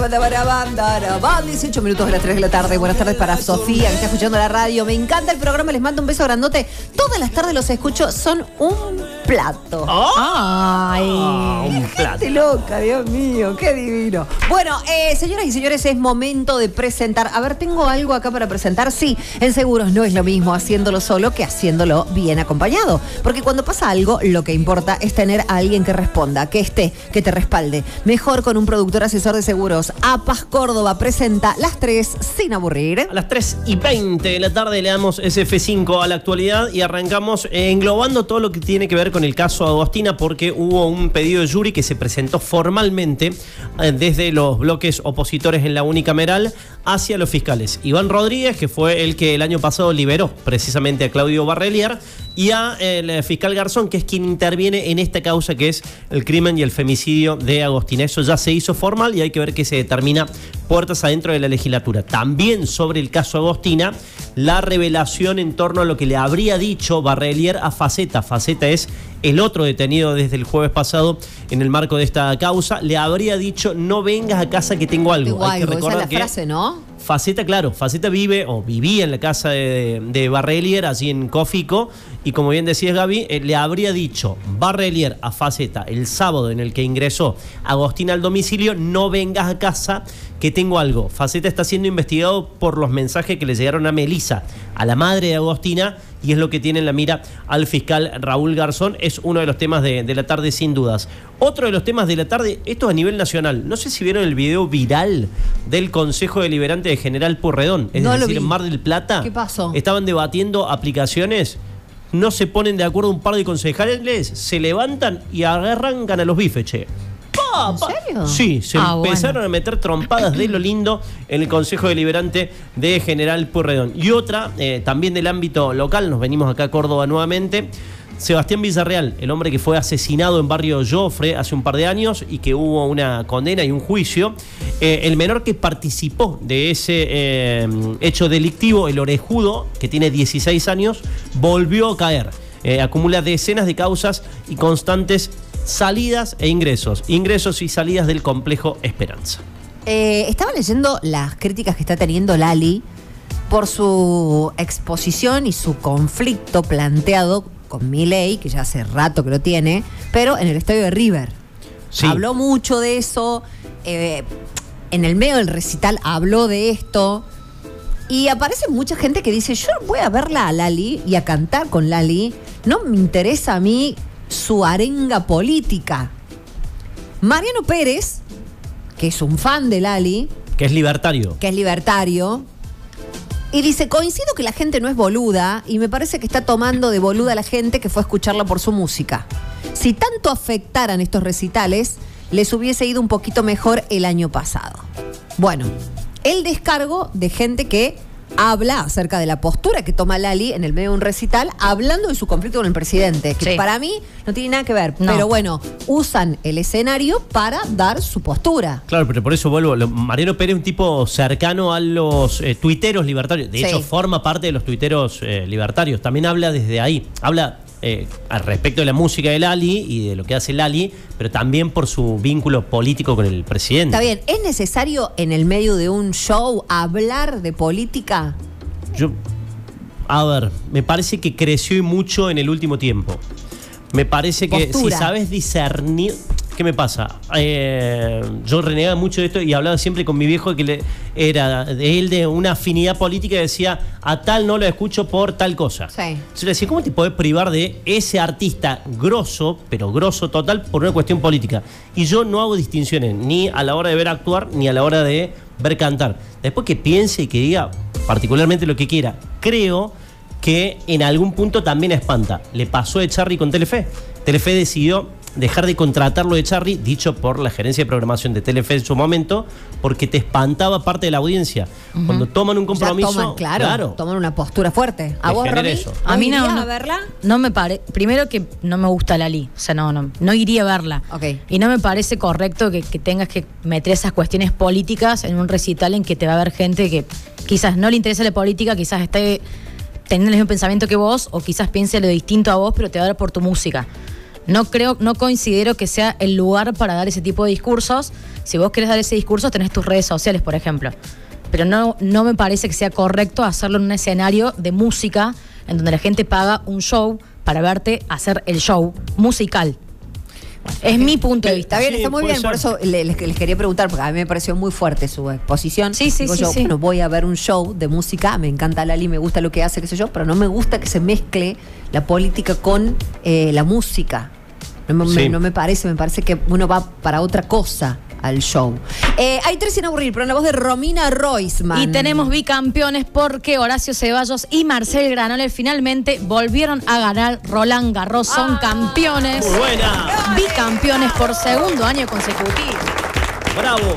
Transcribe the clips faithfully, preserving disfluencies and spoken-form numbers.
Van dieciocho minutos de las tres de la tarde. Buenas tardes para Sofía, que está escuchando la radio. Me encanta el programa, les mando un beso grandote. Todas las tardes los escucho, son un plato. Oh, Ay, un plato. Gente loca, Dios mío, qué divino. Bueno, eh, señoras y señores, es momento de presentar. A ver, tengo algo acá para presentar. Sí, en Seguros no es lo mismo haciéndolo solo que haciéndolo bien acompañado. Porque cuando pasa algo, lo que importa es tener a alguien que responda, que esté, que te respalde. Mejor con un productor asesor de seguros. APAS Córdoba presenta Las Tres sin aburrir. A las tres y veinte de la tarde le damos ese F cinco a la actualidad y arrancamos englobando todo lo que tiene que ver con el caso Agostina, porque hubo un pedido de jury que se presentó formalmente desde los bloques opositores en la unicameral hacia los fiscales. Iván Rodríguez, que fue el que el año pasado liberó precisamente a Claudio Barrelier, y a el fiscal Garzón, que es quien interviene en esta causa que es el crimen y el femicidio de Agostina. Eso ya se hizo formal y hay que ver qué se determina puertas adentro de la legislatura. También sobre el caso Agostina, la revelación en torno a lo que le habría dicho Barrelier a Faceta. Faceta es el otro detenido desde el jueves pasado en el marco de esta causa. Le habría dicho: no vengas a casa que tengo algo. Tengo hay algo, que recordar esa es la que frase, ¿no? Faceta, claro, Faceta vive o vivía en la casa de, de Barrelier, allí en Cofico, y como bien decías, Gaby, eh, le habría dicho Barrelier a Faceta el sábado en el que ingresó Agostina al domicilio: no vengas a casa que tengo algo. Faceta está siendo investigado por los mensajes que le llegaron a Melisa, a la madre de Agostina, y es lo que tiene en la mira al fiscal Raúl Garzón. Es uno de los temas de, de la tarde, sin dudas. Otro de los temas de la tarde, esto a nivel nacional. No sé si vieron el video viral del Consejo Deliberante de General Pueyrredón, es no decir, en Mar del Plata. ¿Qué pasó? Estaban debatiendo aplicaciones, no se ponen de acuerdo un par de concejales, se levantan y arrancan a los bifes, che. ¿En serio? Sí, se ah, empezaron bueno. a meter trompadas de lo lindo en el Consejo Deliberante de General Pueyrredón. Y otra, eh, también del ámbito local, nos venimos acá a Córdoba nuevamente. Sebastián Villarreal, el hombre que fue asesinado en Barrio Jofre hace un par de años y que hubo una condena y un juicio. Eh, el menor que participó de ese eh, hecho delictivo, el orejudo, que tiene dieciséis años, volvió a caer. Eh, acumula decenas de causas y constantes salidas e ingresos. Ingresos y salidas del complejo Esperanza. Eh, estaba leyendo las críticas que está teniendo Lali por su exposición y su conflicto planteado con Milei, que ya hace rato que lo tiene, pero en el estadio de River. Sí. Habló mucho de eso, eh, en el medio del recital habló de esto, y aparece mucha gente que dice: yo voy a verla a Lali y a cantar con Lali, no me interesa a mí su arenga política. Mariano Pérez, que es un fan de Lali, Que es libertario. que es libertario, y dice: coincido que la gente no es boluda, y me parece que está tomando de boluda a la gente que fue a escucharla por su música. Si tanto afectaran estos recitales, les hubiese ido un poquito mejor el año pasado. Bueno, el descargo de gente que habla acerca de la postura que toma Lali en el medio de un recital, hablando de su conflicto con el presidente, que Sí. para mí no tiene nada que ver, No. pero bueno, usan el escenario para dar su postura. Claro, pero por eso vuelvo. Lo- Mariano Pérez es un tipo cercano a los eh, tuiteros libertarios. De Sí. hecho, forma parte de los tuiteros eh, libertarios. También habla desde ahí. Habla eh, al respecto de la música de Lali y de lo que hace Lali, pero también por su vínculo político con el presidente. Está bien, ¿es necesario en el medio de un show hablar de política? Yo, a ver, me parece que creció mucho en el último tiempo. Me parece que Postura. si sabes discernir... ¿Qué me pasa? Eh, yo renegaba mucho de esto y hablaba siempre con mi viejo que le, era de él de una afinidad política y decía: a tal no lo escucho por tal cosa. Sí. Entonces le decía: ¿cómo te podés privar de ese artista grosso, pero grosso total, por una cuestión política? Y yo no hago distinciones ni a la hora de ver actuar ni a la hora de ver cantar. Después que piense y que diga particularmente lo que quiera, creo que en algún punto también espanta. Le pasó a Echarri con Telefe. Telefe decidió dejar de contratarlo de Echarri, dicho por la gerencia de programación de Telefe en su momento, porque te espantaba parte de la audiencia. Uh-huh. Cuando toman un compromiso, ya toman, claro, claro, toman una postura fuerte. ¿A Te vos, genera Romy? eso. A mí no, ¿Irías no, a verla? no me parece. Primero que no me gusta Lali, o sea, no, no, no iría a verla. Ok. Y no me parece correcto que, que tengas que meter esas cuestiones políticas en un recital en que te va a haber gente que quizás no le interesa la política, quizás esté teniendo el mismo pensamiento que vos, o quizás piense lo distinto a vos, pero te va a dar por tu música. No creo, no considero que sea el lugar para dar ese tipo de discursos. Si vos querés dar ese discurso, tenés tus redes sociales, por ejemplo. Pero no, no me parece que sea correcto hacerlo en un escenario de música, en donde la gente paga un show para verte hacer el show musical. Es mi punto de vista. Está bien, Sí, está muy puede bien, por ser. eso les, les quería preguntar, porque a mí me pareció muy fuerte su exposición. Sí, sí, Digo sí, yo, sí. bueno, voy a ver un show de música, me encanta Lali, me gusta lo que hace, qué sé yo, pero no me gusta que se mezcle la política con eh, la música. No me, Sí. no me parece, me parece que uno va para otra cosa al show. Eh, hay tres sin aburrir, pero en la voz de Romina Roisman. Y tenemos bicampeones porque Horacio Ceballos y Marcel Granollers finalmente volvieron a ganar Roland Garros. Son campeones. Muy buena. Bicampeones por segundo año consecutivo. Bravo.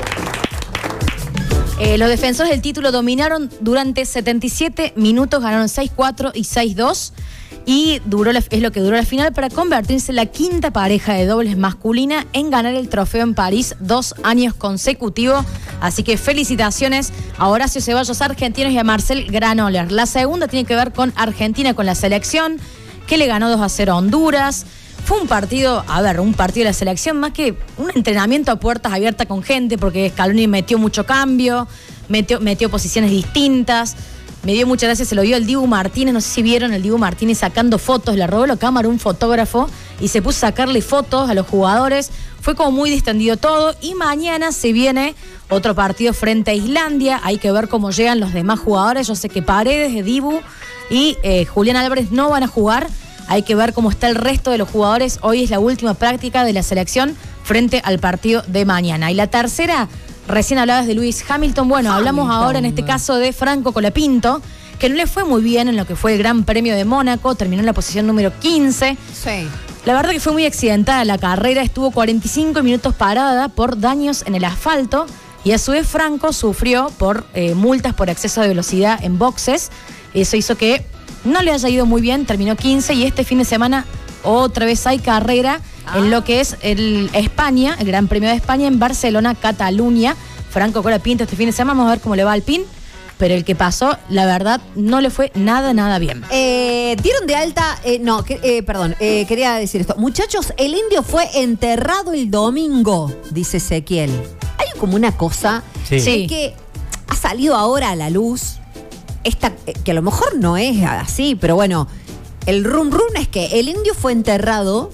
Eh, los defensores del título dominaron durante setenta y siete minutos, ganaron seis cuatro y seis dos. Y duró la, es lo que duró la final para convertirse en la quinta pareja de dobles masculina en ganar el trofeo en París dos años consecutivos. Así que felicitaciones a Horacio Ceballos, argentinos, y a Marcel Granollers. La segunda tiene que ver con Argentina, con la selección, que le ganó dos a cero a Honduras. Fue un partido, a ver, un partido de la selección más que un entrenamiento a puertas abiertas con gente, porque Scaloni metió mucho cambio, metió, metió posiciones distintas. Me dio muchas gracias, se lo dio el Dibu Martínez, no sé si vieron el Dibu Martínez sacando fotos, le robó la cámara a un fotógrafo y se puso a sacarle fotos a los jugadores. Fue como muy distendido todo y mañana se viene otro partido frente a Islandia. Hay que ver cómo llegan los demás jugadores. Yo sé que Paredes, Dibu y eh, Julián Álvarez no van a jugar. Hay que ver cómo está el resto de los jugadores. Hoy es la última práctica de la selección frente al partido de mañana. Y la tercera, recién hablabas de Lewis Hamilton. Bueno, Hamilton. hablamos ahora en este caso de Franco Colapinto, que no le fue muy bien en lo que fue el Gran Premio de Mónaco. Terminó en la posición número quince. Sí. La verdad que fue muy accidentada la carrera. Estuvo cuarenta y cinco minutos parada por daños en el asfalto. Y a su vez Franco sufrió por eh, multas por exceso de velocidad en boxes. Eso hizo que no le haya ido muy bien. Terminó quince y este fin de semana otra vez hay carrera ah. en lo que es el España, el Gran Premio de España en Barcelona, Cataluña. Franco Colapinto este fin de semana, vamos a ver cómo le va al PIN. Pero el que pasó, la verdad, no le fue nada, nada bien. Eh, dieron de alta, eh, no, que, eh, perdón, eh, quería decir esto. Muchachos, el indio fue enterrado el domingo, dice Ezequiel. Hay como una cosa Sí. Sí. que ha salido ahora a la luz, esta, eh, que a lo mejor no es así, pero bueno, el rum rum es que el indio fue enterrado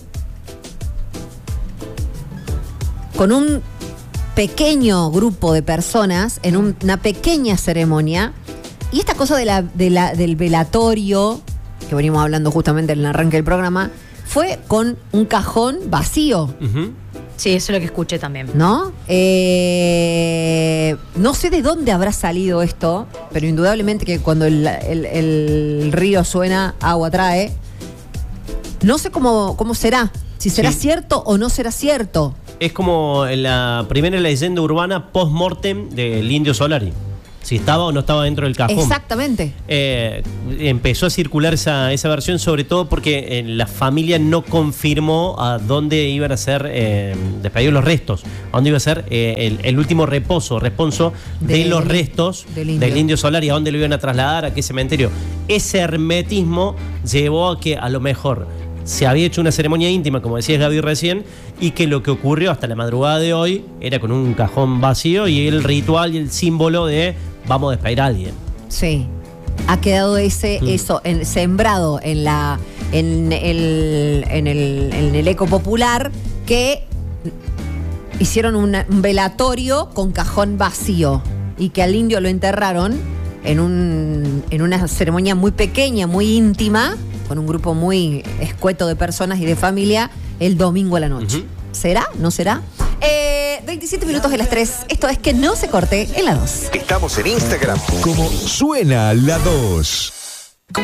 con un pequeño grupo de personas en un, una pequeña ceremonia. Y esta cosa de la, de la, del velatorio, que venimos hablando justamente en el arranque del programa, fue con un cajón vacío, Ujú. Sí, eso es lo que escuché también. ¿no? Eh, no sé de dónde habrá salido esto, pero indudablemente que cuando el, el- el río suena, agua trae. No sé cómo, cómo será, si será Sí. cierto o no será cierto. Es como la primera leyenda urbana post-mortem del Indio Solari. Si estaba o no estaba dentro del cajón. Exactamente. Eh, empezó a circular esa, esa versión, sobre todo porque eh, la familia no confirmó a dónde iban a ser eh, despedidos los restos, a dónde iba a ser eh, el, el último reposo, responso de Del- los restos del del indio. indio. Solari, a dónde lo iban a trasladar, a qué cementerio. Ese hermetismo llevó a que a lo mejor se había hecho una ceremonia íntima, como decías Gaby recién, y que lo que ocurrió hasta la madrugada de hoy era con un cajón vacío y el ritual y el símbolo de vamos a despedir a alguien. Sí. Ha quedado ese, Mm. eso, en- sembrado en la, en el, en el, en el eco popular, que hicieron una- un velatorio con cajón vacío y que al indio lo enterraron en un, en una ceremonia muy pequeña, muy íntima, con un grupo muy escueto de personas y de familia, el domingo a la noche. Ujú. ¿Será? ¿No será? Eh, veintisiete minutos de las tres. Esto es Que No Se Corte en la dos. Estamos en Instagram como Suena la dos.